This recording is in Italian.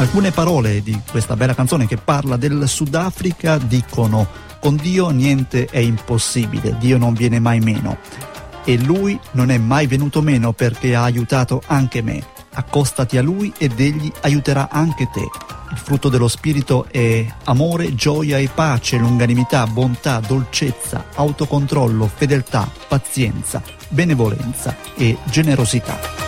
Alcune parole di questa bella canzone che parla del Sudafrica dicono: con Dio niente è impossibile, Dio non viene mai meno. E Lui non è mai venuto meno perché ha aiutato anche me. Accostati a Lui ed Egli aiuterà anche te. Il frutto dello Spirito è amore, gioia e pace, longanimità, bontà, dolcezza, autocontrollo, fedeltà, pazienza, benevolenza e generosità.